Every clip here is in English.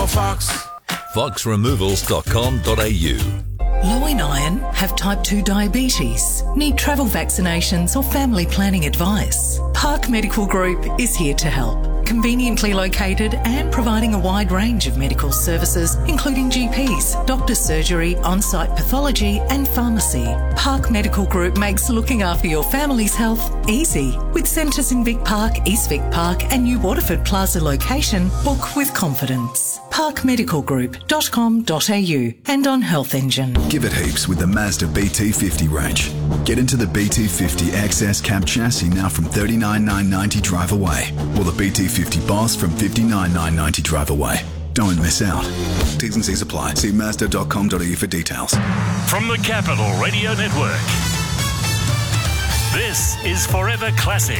no Fox. foxremovals.com.au. Low in iron, have type 2 diabetes, need travel vaccinations or family planning advice? Park Medical Group is here to help. Conveniently located and providing a wide range of medical services, including GPs, doctor's surgery, on-site pathology and pharmacy. Park Medical Group makes looking after your family's health easy. With centres in Vic Park, East Vic Park and New Waterford Plaza location, book with confidence. parkmedicalgroup.com.au and on Health Engine. Give it heaps with the Mazda BT50 range. Get into the BT50 XS cab chassis now from $39,990 drive away, or the BT50 Boss from $59,990 drive away. Don't miss out. T's and C's apply. See Mazda.com.au for details. From the Capital Radio Network, this is Forever Classic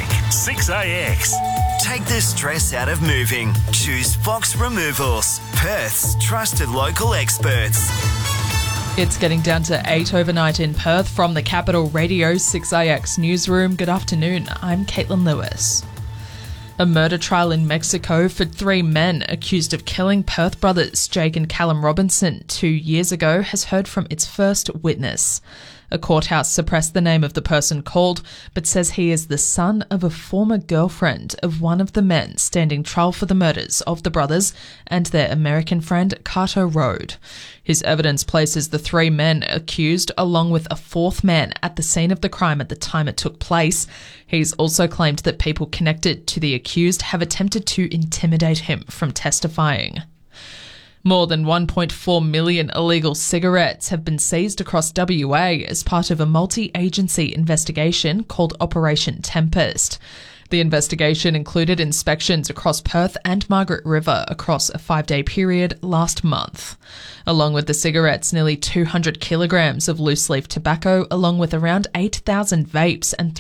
6AX. Take the stress out of moving. Choose Fox Removals, Perth's trusted local experts. It's getting down to 8 overnight in Perth from the Capital Radio 6AX newsroom. Good afternoon, I'm Caitlin Lewis. A murder trial in Mexico for 3 men accused of killing Perth brothers Jake and Callum Robinson 2 years ago has heard from its first witness. A courthouse suppressed the name of the person called, but says he is the son of a former girlfriend of one of the men standing trial for the murders of the brothers and their American friend Carter Road. His evidence places the 3 men accused along with a 4th man at the scene of the crime at the time it took place. He's also claimed that people connected to the accused have attempted to intimidate him from testifying. More than 1.4 million illegal cigarettes have been seized across WA as part of a multi-agency investigation called Operation Tempest. The investigation included inspections across Perth and Margaret River across a 5-day period last month. Along with the cigarettes, nearly 200 kilograms of loose-leaf tobacco, along with around 8,000 vapes and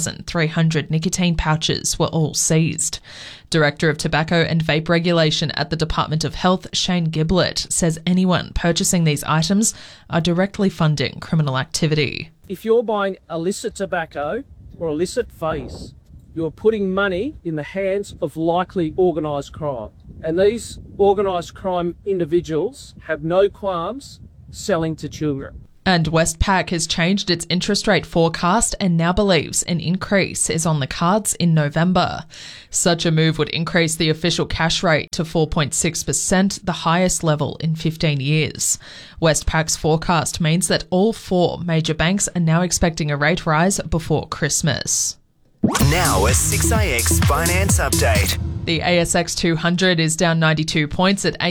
3,300 nicotine pouches were all seized. Director of Tobacco and Vape Regulation at the Department of Health, Shane Giblett, says anyone purchasing these items are directly funding criminal activity. If you're buying illicit tobacco or illicit vapes, you're putting money in the hands of likely organised crime. And these organised crime individuals have no qualms selling to children. And Westpac has changed its interest rate forecast and now believes an increase is on the cards in November. Such a move would increase the official cash rate to 4.6%, the highest level in 15 years. Westpac's forecast means that all 4 major banks are now expecting a rate rise before Christmas. Now a 6AX finance update. The ASX 200 is down 92 points at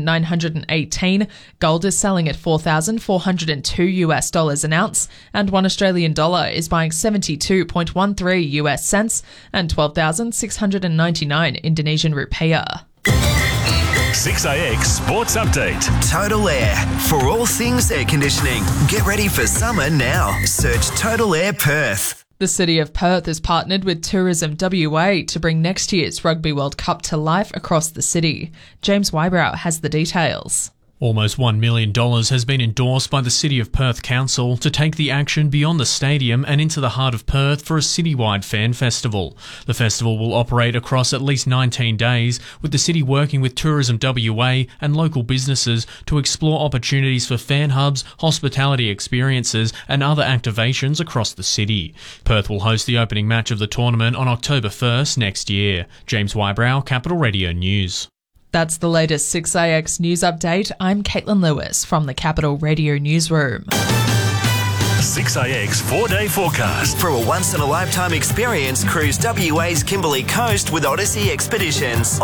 8,918. Gold is selling at $4,402 an ounce, and $1 Australian is buying 72.13 US cents and 12,699 Indonesian rupiah. 6AX Sports Update. Total Air. For all things air conditioning, get ready for summer now. Search Total Air Perth. The City of Perth has partnered with Tourism WA to bring next year's Rugby World Cup to life across the city. James Wybrow has the details. Almost $1 million has been endorsed by the City of Perth Council to take the action beyond the stadium and into the heart of Perth for a citywide fan festival. The festival will operate across at least 19 days, with the city working with Tourism WA and local businesses to explore opportunities for fan hubs, hospitality experiences and other activations across the city. Perth will host the opening match of the tournament on October 1st next year. James Wybrow, Capital Radio News. That's the latest 6AX news update. I'm Caitlin Lewis from the Capital Radio Newsroom. 6AX 4-day forecast. For a once-in-a-lifetime experience, cruise WA's Kimberley Coast with Odyssey Expeditions.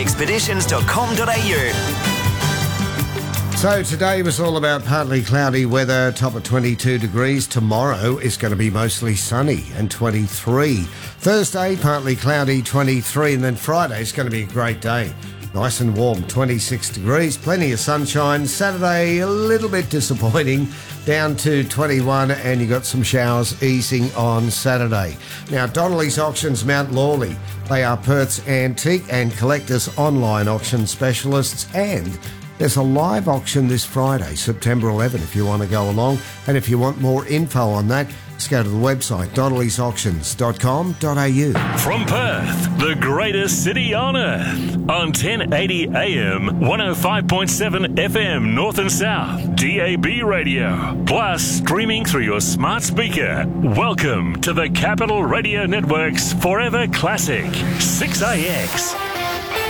odysseyexpeditions.com.au. So today was all about partly cloudy weather, top of 22 degrees. Tomorrow is going to be mostly sunny and 23. Thursday, partly cloudy, 23. And then Friday is going to be a great day. Nice and warm, 26 degrees, plenty of sunshine. Saturday, a little bit disappointing, down to 21, and you got some showers easing on Saturday. Now, Donnelly's Auctions Mount Lawley. They are Perth's antique and collectors online auction specialists, and there's a live auction this Friday, September 11, if you want to go along. And if you want more info on that, Just go to the website, donnellysauctions.com.au. From Perth, the greatest city on earth. On 1080 AM, 105.7 FM North and South, DAB radio. Plus, streaming through your smart speaker. Welcome to the Capital Radio Network's Forever Classic, 6AX.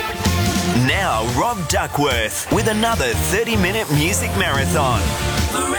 Now, Rob Duckworth with another 30-minute music marathon.